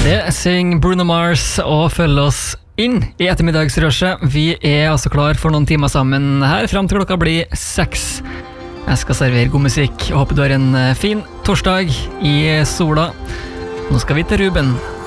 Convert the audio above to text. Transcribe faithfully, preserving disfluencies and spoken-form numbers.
Det synger Bruno Mars og følger oss inn i ettermiddagsrushet. Vi er altså klar for noen timer sammen her, frem til klokka blir seks. Jeg skal servere god musikk, og håper du har en fin torsdag i sola. Nå skal vi til Ruben.